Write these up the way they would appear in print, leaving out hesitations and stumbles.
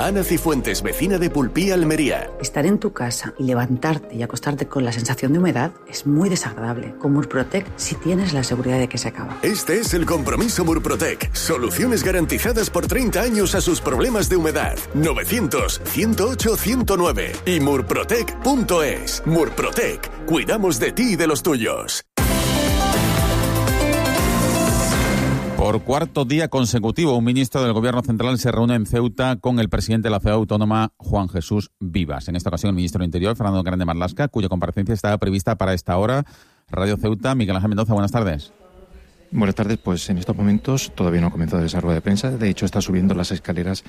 Ana Cifuentes, vecina de Pulpí, Almería. Estar en tu casa y levantarte y acostarte con la sensación de humedad es muy desagradable. Con Murprotec sí tienes la seguridad de que se acaba. Este es el compromiso Murprotec. Soluciones garantizadas por 30 años a sus problemas de humedad. 900-108-109 y murprotec.es. Murprotec. Cuidamos de ti y de los tuyos. Por cuarto día consecutivo, un ministro del Gobierno Central se reúne en Ceuta con el presidente de la ciudad autónoma, Juan Jesús Vivas. En esta ocasión, el ministro del Interior, Fernando Grande Marlaska, cuya comparecencia estaba prevista para esta hora. Radio Ceuta, Miguel Ángel Mendoza, buenas tardes. Buenas tardes, pues en estos momentos todavía no ha comenzado esa rueda de prensa. De hecho, está subiendo las escaleras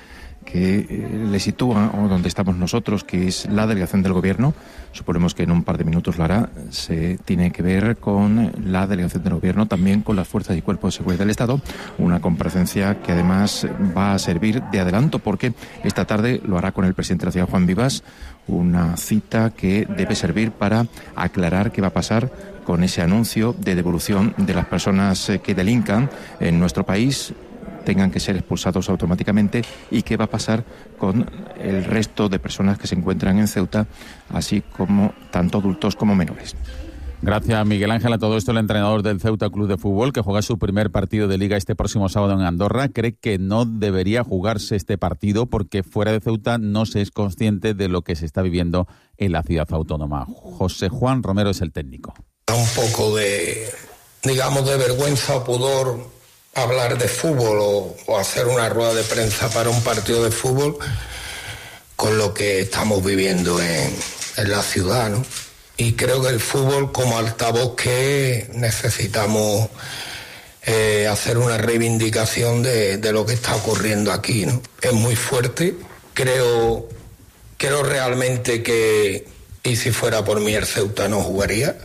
que le sitúa o donde estamos nosotros, que es la delegación del Gobierno. Suponemos que en un par de minutos lo hará. Se tiene que ver con la delegación del Gobierno, también con las fuerzas y cuerpos de seguridad del Estado. Una comparecencia que además va a servir de adelanto porque esta tarde lo hará con el presidente de la ciudad, Juan Vivas. Una cita que debe servir para aclarar qué va a pasar con ese anuncio de devolución de las personas que delincan en nuestro país, tengan que ser expulsados automáticamente, y qué va a pasar con el resto de personas que se encuentran en Ceuta, así como tanto adultos como menores. Gracias, Miguel Ángel. A todo esto, el entrenador del Ceuta Club de Fútbol, que juega su primer partido de Liga este próximo sábado en Andorra, cree que no debería jugarse este partido porque fuera de Ceuta no se es consciente de lo que se está viviendo en la ciudad autónoma. José Juan Romero es el técnico. Un poco de vergüenza o pudor hablar de fútbol o hacer una rueda de prensa para un partido de fútbol con lo que estamos viviendo en la ciudad, ¿no? Y creo que el fútbol, como altavoz que necesitamos hacer una reivindicación de lo que está ocurriendo aquí, ¿no? Es muy fuerte. Creo realmente que, y si fuera por mí, el Ceuta no jugaría.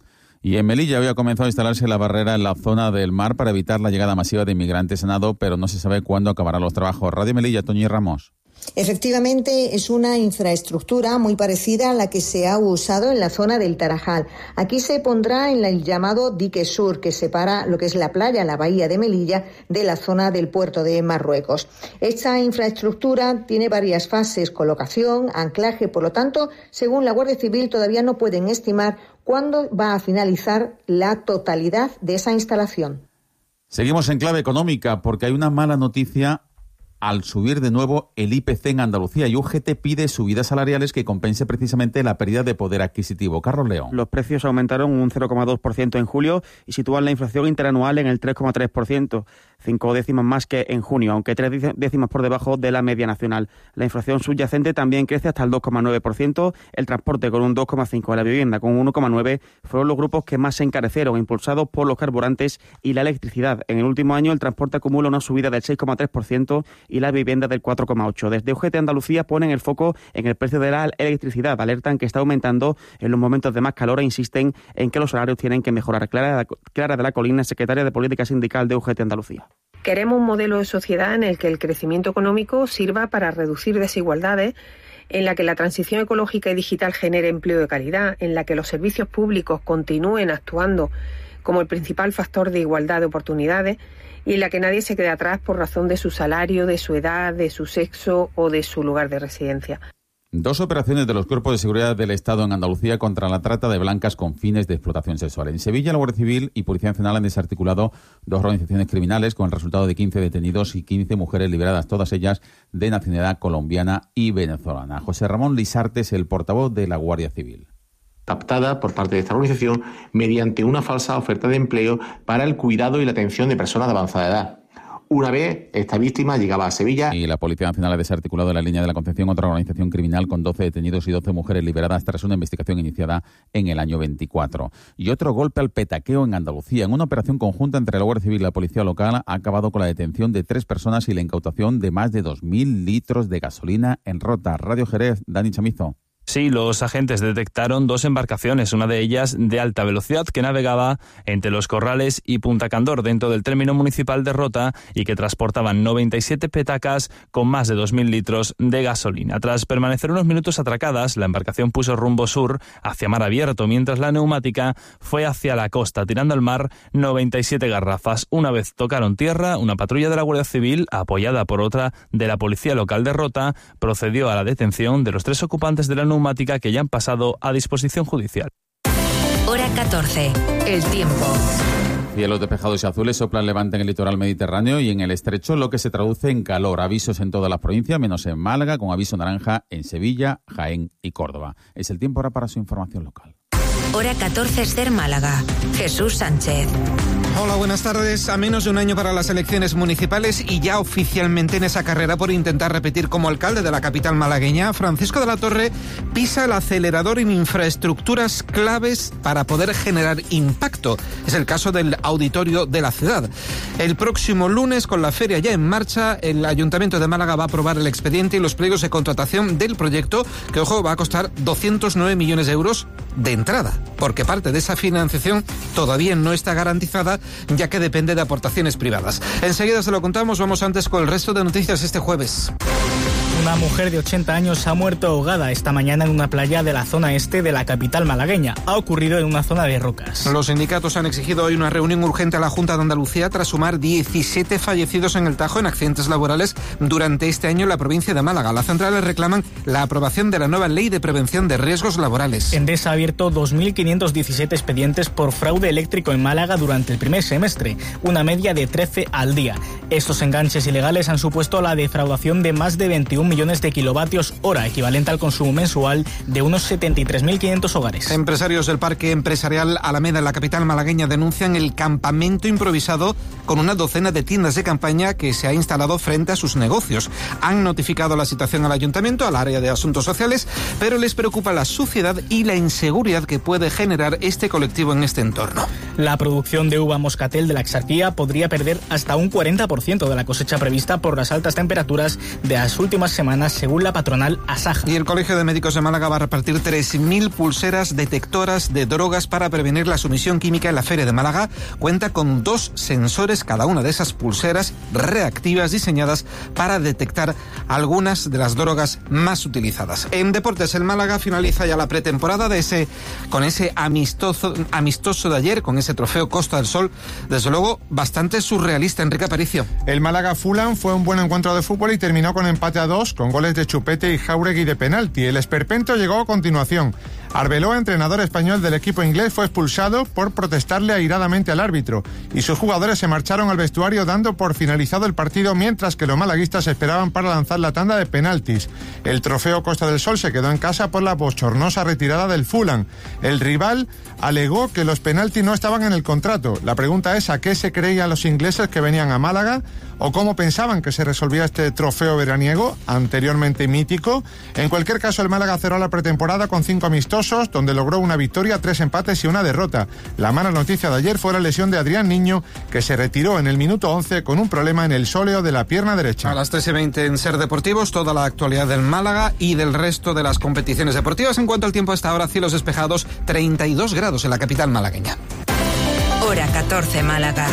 Y en Melilla había comenzado a instalarse la barrera en la zona del mar para evitar la llegada masiva de inmigrantes en nado, pero no se sabe cuándo acabarán los trabajos. Radio Melilla, Toñi Ramos. Efectivamente, es una infraestructura muy parecida a la que se ha usado en la zona del Tarajal. Aquí se pondrá en el llamado dique sur, que separa lo que es la playa, la bahía de Melilla, de la zona del puerto de Marruecos. Esta infraestructura tiene varias fases: colocación, anclaje. Por lo tanto, según la Guardia Civil, todavía no pueden estimar cuándo va a finalizar la totalidad de esa instalación. Seguimos en clave económica porque hay una mala noticia al subir de nuevo el IPC en Andalucía, y UGT pide subidas salariales que compense precisamente la pérdida de poder adquisitivo. Carlos León. Los precios aumentaron un 0,2% en julio y sitúan la inflación interanual en el 3,3%, 5 décimas más que en junio, aunque 3 décimas por debajo de la media nacional. La inflación subyacente también crece hasta el 2,9%, el transporte con un 2,5%, la vivienda con un 1,9%, fueron los grupos que más se encarecieron, impulsados por los carburantes y la electricidad. En el último año el transporte acumula una subida del 6,3% y la vivienda del 4,8%. Desde UGT Andalucía ponen el foco en el precio de la electricidad, alertan que está aumentando en los momentos de más calor e insisten en que los salarios tienen que mejorar. Clara de la Colina, secretaria de Política Sindical de UGT Andalucía. Queremos un modelo de sociedad en el que el crecimiento económico sirva para reducir desigualdades, en la que la transición ecológica y digital genere empleo de calidad, en la que los servicios públicos continúen actuando como el principal factor de igualdad de oportunidades y en la que nadie se quede atrás por razón de su salario, de su edad, de su sexo o de su lugar de residencia. 2 operaciones de los cuerpos de seguridad del Estado en Andalucía contra la trata de blancas con fines de explotación sexual. En Sevilla, la Guardia Civil y Policía Nacional han desarticulado 2 organizaciones criminales con el resultado de 15 detenidos y 15 mujeres liberadas, todas ellas de nacionalidad colombiana y venezolana. José Ramón Lisarte es el portavoz de la Guardia Civil. Captada por parte de esta organización mediante una falsa oferta de empleo para el cuidado y la atención de personas de avanzada edad. Una vez esta víctima llegaba a Sevilla. Y la Policía Nacional ha desarticulado la línea de la Concepción, otra organización criminal con 12 detenidos y 12 mujeres liberadas tras una investigación iniciada en el año 24. Y otro golpe al petaqueo en Andalucía. En una operación conjunta entre la Guardia Civil y la Policía Local ha acabado con la detención de 3 personas y la incautación de más de 2.000 litros de gasolina en Rota. Radio Jerez, Dani Chamizo. Sí, los agentes detectaron 2 embarcaciones, una de ellas de alta velocidad que navegaba entre Los Corrales y Punta Candor dentro del término municipal de Rota y que transportaban 97 petacas con más de 2.000 litros de gasolina. Tras permanecer unos minutos atracadas, la embarcación puso rumbo sur hacia mar abierto, mientras la neumática fue hacia la costa, tirando al mar 97 garrafas. Una vez tocaron tierra, una patrulla de la Guardia Civil, apoyada por otra de la Policía Local de Rota, procedió a la detención de los 3 ocupantes de la neumática que ya han pasado a disposición judicial. Hora 14. El tiempo. Cielos despejados y azules, soplan levante en el litoral mediterráneo y en el estrecho, lo que se traduce en calor. Avisos en todas las provincias, menos en Málaga, con aviso naranja en Sevilla, Jaén y Córdoba. Es el tiempo ahora para su información local. Hora 14, Ser Málaga. Jesús Sánchez. Hola, buenas tardes. A menos de un año para las elecciones municipales y ya oficialmente en esa carrera por intentar repetir como alcalde de la capital malagueña, Francisco de la Torre pisa el acelerador en infraestructuras claves para poder generar impacto. Es el caso del auditorio de la ciudad. El próximo lunes, con la feria ya en marcha, el Ayuntamiento de Málaga va a aprobar el expediente y los pliegos de contratación del proyecto, que, ojo, va a costar 209 millones de euros de entrada, porque parte de esa financiación todavía no está garantizada, ya que depende de aportaciones privadas. Enseguida se lo contamos, vamos antes con el resto de noticias este jueves. Una mujer de 80 años ha muerto ahogada esta mañana en una playa de la zona este de la capital malagueña. Ha ocurrido en una zona de rocas. Los sindicatos han exigido hoy una reunión urgente a la Junta de Andalucía tras sumar 17 fallecidos en el Tajo en accidentes laborales durante este año en la provincia de Málaga. Las centrales reclaman la aprobación de la nueva Ley de Prevención de Riesgos Laborales. Endesa ha abierto 2.517 expedientes por fraude eléctrico en Málaga durante el primer semestre, una media de 13 al día. Estos enganches ilegales han supuesto la defraudación de más de 21 millones de kilovatios hora, equivalente al consumo mensual de unos 73.500 hogares. Empresarios del Parque Empresarial Alameda en la capital malagueña denuncian el campamento improvisado con una docena de tiendas de campaña que se ha instalado frente a sus negocios. Han notificado la situación al ayuntamiento, al área de asuntos sociales, pero les preocupa la suciedad y la inseguridad que puede generar este colectivo en este entorno. La producción de uva moscatel de la Exarquía podría perder hasta un 40% de la cosecha prevista por las altas temperaturas de las últimas semanas, según la patronal Asaja. Y el Colegio de Médicos de Málaga va a repartir 3.000 pulseras detectoras de drogas para prevenir la sumisión química en la Feria de Málaga. Cuenta con 2 sensores cada una de esas pulseras reactivas diseñadas para detectar algunas de las drogas más utilizadas. En deportes, el Málaga finaliza ya la pretemporada con ese amistoso de ayer, con ese trofeo Costa del Sol, desde luego bastante surrealista. Enrique Aparicio. El Málaga-Fulham fue un buen encuentro de fútbol y terminó con empate a 2, con goles de Chupete y Jáuregui de penalti. El esperpento llegó a continuación. Arbeloa, entrenador español del equipo inglés, fue expulsado por protestarle airadamente al árbitro y sus jugadores se marcharon al vestuario dando por finalizado el partido, mientras que los malaguistas esperaban para lanzar la tanda de penaltis. El trofeo Costa del Sol se quedó en casa por la bochornosa retirada del Fulham. El rival alegó que los penaltis no estaban en el contrato. La pregunta es: ¿a qué se creían los ingleses que venían a Málaga? ¿O cómo pensaban que se resolvía este trofeo veraniego, anteriormente mítico? En cualquier caso, el Málaga cerró la pretemporada con 5 amistosos, donde logró una victoria, 3 empates y una derrota. La mala noticia de ayer fue la lesión de Adrián Niño, que se retiró en el minuto 11 con un problema en el sóleo de la pierna derecha. A las 3:20 en Ser Deportivos, toda la actualidad del Málaga y del resto de las competiciones deportivas. En cuanto al tiempo, hasta ahora cielos despejados, 32 grados en la capital malagueña. Hora 14, Málaga.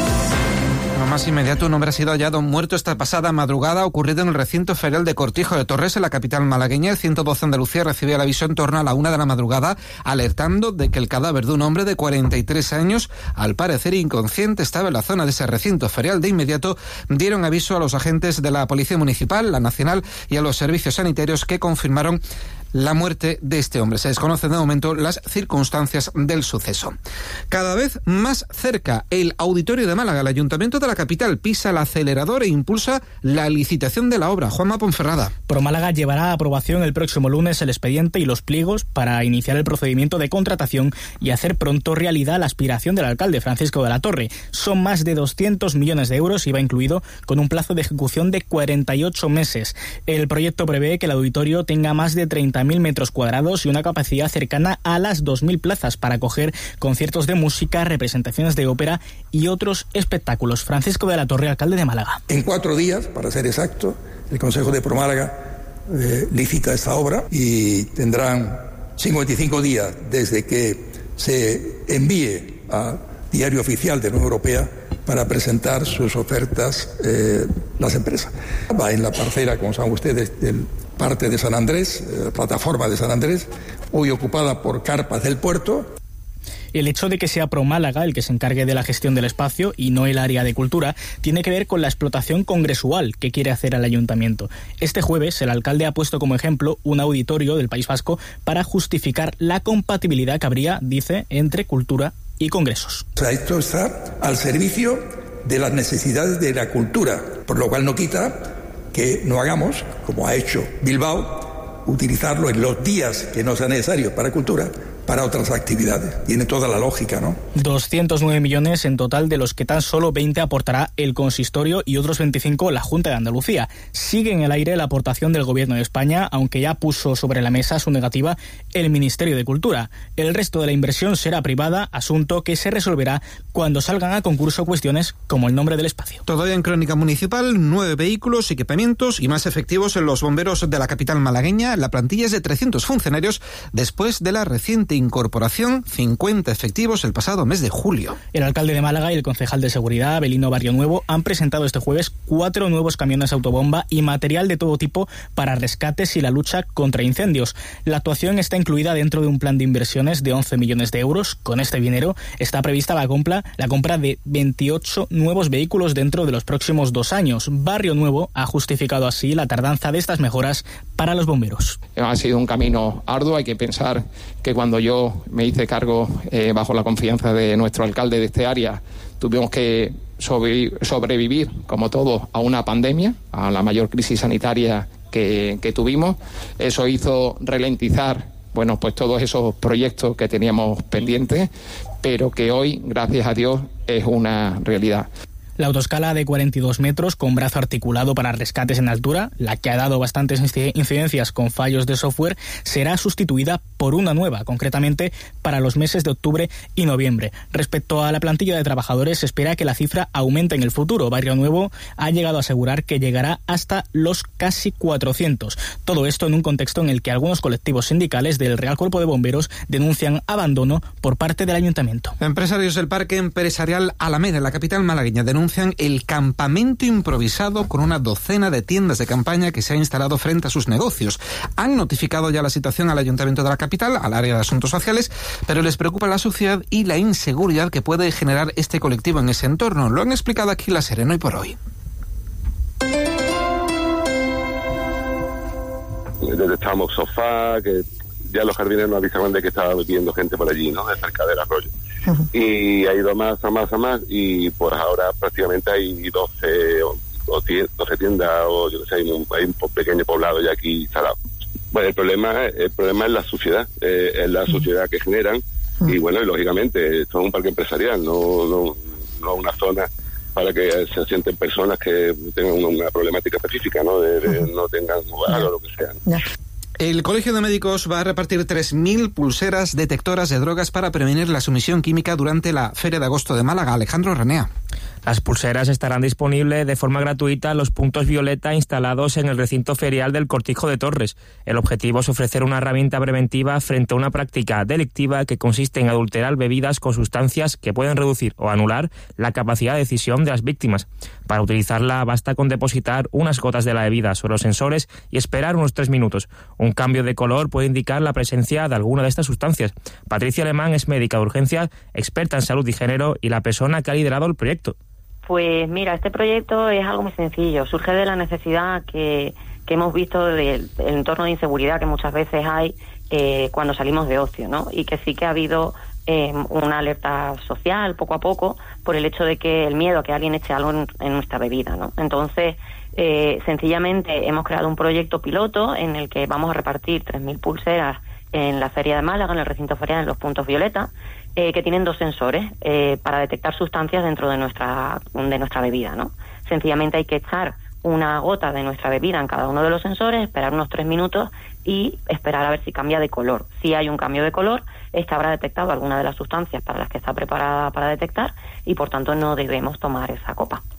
Lo más inmediato, un hombre ha sido hallado muerto esta pasada madrugada, ocurrido en el recinto ferial de Cortijo de Torres, en la capital malagueña. El 112 Andalucía recibió el aviso en torno a la 1 de la madrugada, alertando de que el cadáver de un hombre de 43 años, al parecer inconsciente, estaba en la zona de ese recinto ferial. De inmediato dieron aviso a los agentes de la Policía Municipal, la Nacional y a los servicios sanitarios, que confirmaron la muerte de este hombre. Se desconocen de momento las circunstancias del suceso. Cada vez más cerca, el Auditorio de Málaga. El Ayuntamiento de la capital pisa el acelerador e impulsa la licitación de la obra. Juanma Ponferrada. Promálaga llevará a aprobación el próximo lunes el expediente y los pliegos para iniciar el procedimiento de contratación y hacer pronto realidad la aspiración del alcalde Francisco de la Torre. Son más de 200 millones de euros y va incluido con un plazo de ejecución de 48 meses. El proyecto prevé que el auditorio tenga más de 30.000 metros cuadrados y una capacidad cercana a las 2.000 plazas para acoger conciertos de música, representaciones de ópera y otros espectáculos. Francisco de la Torre, alcalde de Málaga. En 4 días, para ser exacto, el Consejo de Promálaga lícita esta obra y tendrán 55 días desde que se envíe a Diario Oficial de la Unión Europea para presentar sus ofertas las empresas. Va en la parcela, como saben ustedes, del parte de San Andrés, plataforma de San Andrés, hoy ocupada por carpas del puerto. El hecho de que sea ProMálaga el que se encargue de la gestión del espacio y no el área de cultura tiene que ver con la explotación congresual que quiere hacer el ayuntamiento. Este jueves el alcalde ha puesto como ejemplo un auditorio del País Vasco para justificar la compatibilidad que habría, dice, entre cultura y congresos. O sea, esto está al servicio de las necesidades de la cultura, por lo cual no quita que no hagamos, como ha hecho Bilbao, utilizarlo en los días que no sea necesario para cultura, para otras actividades. Tiene toda la lógica, ¿no? 209 millones en total, de los que tan solo 20 aportará el consistorio y otros 25 la Junta de Andalucía. Sigue en el aire la aportación del Gobierno de España, aunque ya puso sobre la mesa su negativa el Ministerio de Cultura. El resto de la inversión será privada, asunto que se resolverá cuando salgan a concurso cuestiones como el nombre del espacio. Todavía en crónica municipal, 9 vehículos, equipamientos y más efectivos en los bomberos de la capital malagueña. La plantilla es de 300 funcionarios después de la reciente incorporación, 50 efectivos el pasado mes de julio. El alcalde de Málaga y el concejal de seguridad, Abelino Barrio Nuevo, han presentado este jueves 4 nuevos camiones autobomba y material de todo tipo para rescates y la lucha contra incendios. La actuación está incluida dentro de un plan de inversiones de 11 millones de euros. Con este dinero está prevista la compra de 28 nuevos vehículos dentro de los próximos 2 años. Barrio Nuevo ha justificado así la tardanza de estas mejoras para los bomberos. Ha sido un camino arduo. Hay que pensar que cuando yo me hice cargo, bajo la confianza de nuestro alcalde de este área, tuvimos que sobrevivir, como todos, a una pandemia, a la mayor crisis sanitaria que tuvimos. Eso hizo ralentizar, pues todos esos proyectos que teníamos pendientes, pero que hoy, gracias a Dios, es una realidad. La autoescala de 42 metros con brazo articulado para rescates en altura, la que ha dado bastantes incidencias con fallos de software, será sustituida por una nueva, concretamente para los meses de octubre y noviembre. Respecto a la plantilla de trabajadores, se espera que la cifra aumente en el futuro. Barrio Nuevo ha llegado a asegurar que llegará hasta los casi 400. Todo esto en un contexto en el que algunos colectivos sindicales del Real Cuerpo de Bomberos denuncian abandono por parte del ayuntamiento. Empresarios del Parque Empresarial Alameda, en la capital malagueña, denuncian el campamento improvisado con una docena de tiendas de campaña que se ha instalado frente a sus negocios. Han notificado ya la situación al Ayuntamiento de la capital, al área de Asuntos Sociales, pero les preocupa la suciedad y la inseguridad que puede generar este colectivo en ese entorno. Lo han explicado aquí La Serena Hoy por Hoy. Detectamos sofá, que ya los jardineros nos avisaban de que estaba viviendo gente por allí, ¿no? Cerca del arroyo. Uh-huh. Y ha ido más y por ahora prácticamente hay 12 tiendas, o yo no sé, hay un pequeño poblado ya aquí instalado. Bueno, el problema es la suciedad, es la suciedad que generan. Uh-huh. Y bueno, y lógicamente esto es un parque empresarial, no una zona para que se sienten personas que tengan una problemática específica, ¿no? No tengan hogar o lo que sea, ¿no? El Colegio de Médicos va a repartir 3.000 pulseras detectoras de drogas para prevenir la sumisión química durante la Feria de Agosto de Málaga. Alejandro Renea. Las pulseras estarán disponibles de forma gratuita en los puntos violeta instalados en el recinto ferial del Cortijo de Torres. El objetivo es ofrecer una herramienta preventiva frente a una práctica delictiva que consiste en adulterar bebidas con sustancias que pueden reducir o anular la capacidad de decisión de las víctimas. Para utilizarla basta con depositar unas gotas de la bebida sobre los sensores y esperar unos 3 minutos. Un cambio de color puede indicar la presencia de alguna de estas sustancias. Patricia Alemán es médica de urgencias, experta en salud y género y la persona que ha liderado el proyecto. Pues mira, este proyecto es algo muy sencillo. Surge de la necesidad que hemos visto del entorno de inseguridad que muchas veces hay cuando salimos de ocio, ¿no? Y que sí que ha habido una alerta social poco a poco por el hecho de que el miedo a que alguien eche algo en nuestra bebida, ¿no? Entonces, sencillamente hemos creado un proyecto piloto en el que vamos a repartir 3.000 pulseras en la Feria de Málaga, en el recinto ferial, en los puntos violeta, que tienen 2 sensores para detectar sustancias dentro de nuestra bebida, ¿no? Sencillamente hay que echar una gota de nuestra bebida en cada uno de los sensores, esperar unos 3 minutos y esperar a ver si cambia de color. Si hay un cambio de color, esta habrá detectado alguna de las sustancias para las que está preparada para detectar y por tanto no debemos tomar esa copa.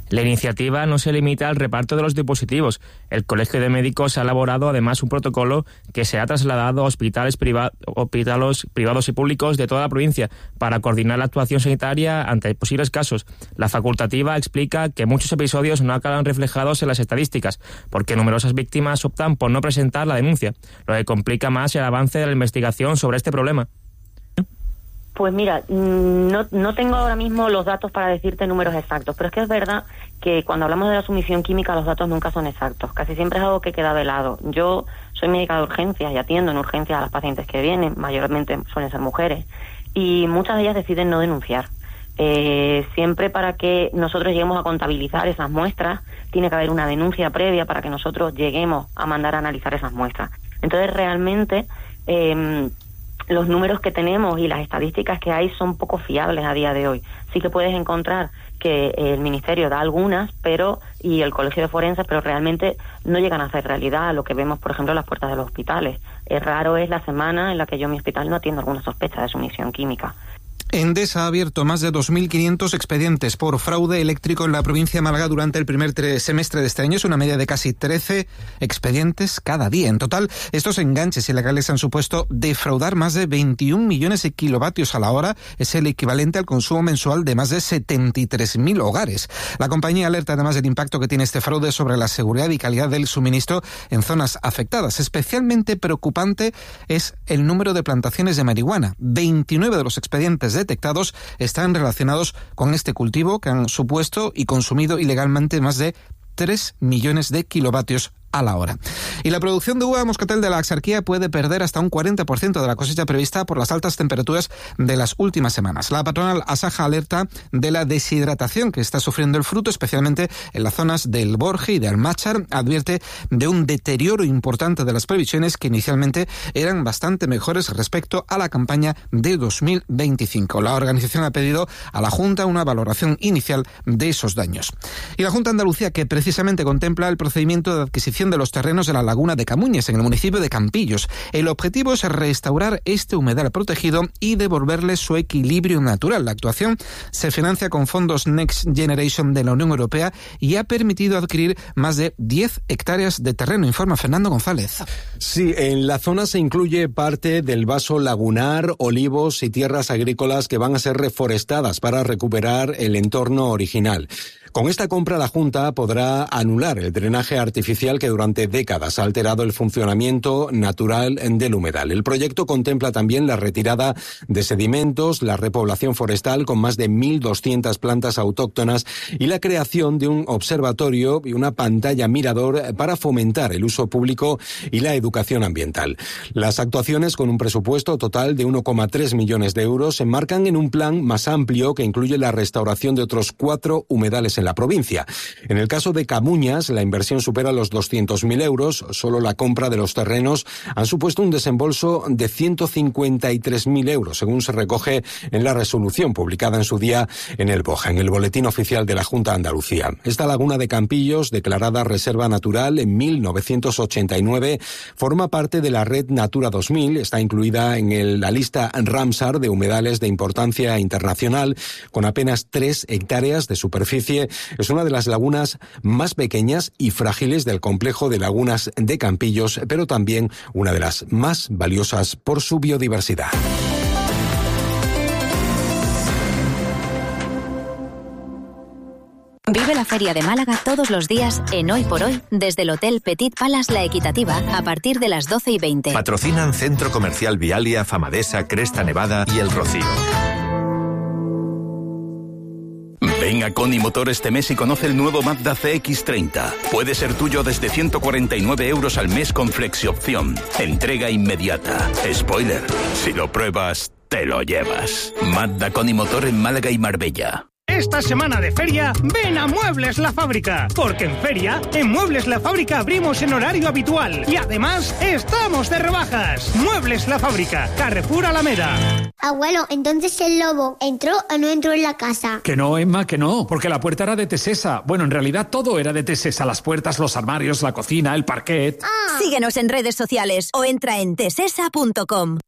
La iniciativa no se limita al reparto de los dispositivos. El Colegio de Médicos ha elaborado además un protocolo que se ha trasladado a hospitales privados y públicos de toda la provincia para coordinar la actuación sanitaria ante posibles casos. La facultativa explica que muchos episodios no acaban reflejados en las estadísticas porque numerosas víctimas optan por no presentar la denuncia, lo que complica más el avance de la investigación sobre este problema. Pues mira, no tengo ahora mismo los datos para decirte números exactos, pero es que es verdad que cuando hablamos de la sumisión química los datos nunca son exactos. Casi siempre es algo que queda de lado. Yo soy médica de urgencias y atiendo en urgencias a las pacientes que vienen, mayormente suelen ser mujeres, y muchas de ellas deciden no denunciar. Siempre para que nosotros lleguemos a contabilizar esas muestras, tiene que haber una denuncia previa para que nosotros lleguemos a mandar a analizar esas muestras. Entonces realmente los números que tenemos y las estadísticas que hay son poco fiables a día de hoy. Sí que puedes encontrar que el Ministerio da algunas, y el Colegio de Forenses, pero realmente no llegan a hacer realidad lo que vemos, por ejemplo, en las puertas de los hospitales. Raro es la semana en la que yo en mi hospital no atiendo alguna sospecha de sumisión química. Endesa ha abierto más de 2.500 expedientes por fraude eléctrico en la provincia de Málaga durante el primer semestre de este año. Es una media de casi 13 expedientes cada día. En total, estos enganches ilegales han supuesto defraudar más de 21 millones de kilovatios a la hora. Es el equivalente al consumo mensual de más de 73.000 hogares. La compañía alerta además del impacto que tiene este fraude sobre la seguridad y calidad del suministro en zonas afectadas. Especialmente preocupante es el número de plantaciones de marihuana. 29 de los expedientes detectados están relacionados con este cultivo, que han supuesto y consumido ilegalmente más de 3 millones de kilovatios a la hora. Y la producción de uva moscatel de la Axarquía puede perder hasta un 40% de la cosecha prevista por las altas temperaturas de las últimas semanas. La patronal Asaja alerta de la deshidratación que está sufriendo el fruto, especialmente en las zonas del Borje y de Almáchar. Advierte de un deterioro importante de las previsiones que inicialmente eran bastante mejores respecto a la campaña de 2025. La organización ha pedido a la Junta una valoración inicial de esos daños. Y la Junta de Andalucía, que precisamente contempla el procedimiento de adquisición de los terrenos de la laguna de Camuñes, en el municipio de Campillos. El objetivo es restaurar este humedal protegido y devolverle su equilibrio natural. La actuación se financia con fondos Next Generation de la Unión Europea y ha permitido adquirir más de 10 hectáreas de terreno, informa Fernando González. Sí, en la zona se incluye parte del vaso lagunar, olivos y tierras agrícolas que van a ser reforestadas para recuperar el entorno original. Con esta compra, la Junta podrá anular el drenaje artificial que durante décadas ha alterado el funcionamiento natural del humedal. El proyecto contempla también la retirada de sedimentos, la repoblación forestal con más de 1.200 plantas autóctonas y la creación de un observatorio y una pantalla mirador para fomentar el uso público y la educación ambiental. Las actuaciones, con un presupuesto total de 1,3 millones de euros, se enmarcan en un plan más amplio que incluye la restauración de otros 4 humedales en la provincia. En el caso de Camuñas, la inversión supera los 200.000 euros. Solo la compra de los terrenos han supuesto un desembolso de 153.000 euros, según se recoge en la resolución publicada en su día en el BOJA, en el Boletín Oficial de la Junta de Andalucía. Esta laguna de Campillos, declarada Reserva Natural en 1989, forma parte de la Red Natura 2000, está incluida en la lista Ramsar de humedales de importancia internacional, con apenas 3 hectáreas de superficie. Es una de las lagunas más pequeñas y frágiles del complejo de lagunas de Campillos, pero también una de las más valiosas por su biodiversidad. Vive la Feria de Málaga todos los días en Hoy por Hoy desde el Hotel Petit Palace La Equitativa a partir de las 12:20. Patrocinan Centro Comercial Vialia, Famadesa, Cresta Nevada y El Rocío. Ven a Coni Motor este mes y conoce el nuevo Mazda CX-30. Puede ser tuyo desde 149 euros al mes con flexiopción. Entrega inmediata. Spoiler, si lo pruebas, te lo llevas. Mazda Coni Motor en Málaga y Marbella. Esta semana de feria, ven a Muebles La Fábrica, porque en feria, en Muebles La Fábrica abrimos en horario habitual y además estamos de rebajas. Muebles La Fábrica, Carrefour Alameda. Abuelo, entonces el lobo ¿entró o no entró en la casa? Que no, Emma, que no, porque la puerta era de Tesesa. Bueno, en realidad todo era de Tesesa, las puertas, los armarios, la cocina, el parquet. Síguenos en redes sociales o entra en tesesa.com.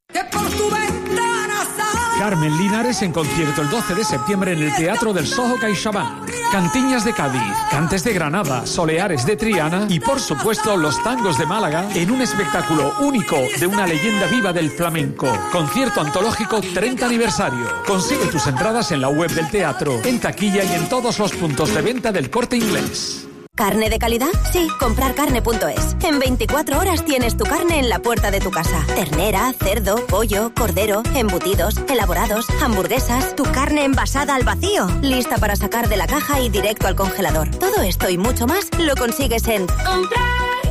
Carmen Linares en concierto el 12 de septiembre en el Teatro del Soho CaixaBank. Cantiñas de Cádiz, Cantes de Granada, Soleares de Triana y por supuesto los tangos de Málaga en un espectáculo único de una leyenda viva del flamenco. Concierto antológico 30 aniversario. Consigue tus entradas en la web del teatro, en taquilla y en todos los puntos de venta del Corte Inglés. ¿Carne de calidad? Sí, comprarcarne.es. En 24 horas tienes tu carne en la puerta de tu casa. Ternera, cerdo, pollo, cordero, embutidos, elaborados, hamburguesas, tu carne envasada al vacío, lista para sacar de la caja y directo al congelador. Todo esto y mucho más lo consigues en Comprar